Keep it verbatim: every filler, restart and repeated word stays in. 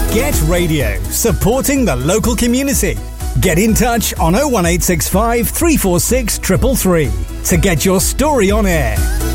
Get Radio, supporting the local community. Get in touch on oh one eight six five, three four six, three three three to get your story on air.